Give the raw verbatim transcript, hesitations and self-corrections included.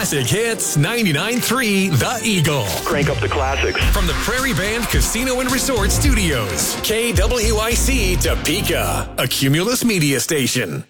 Classic Hits ninety-nine point three The Eagle. Crank up the classics. From the Prairie Band Casino and Resort Studios. K W I C Topeka, a Cumulus media station.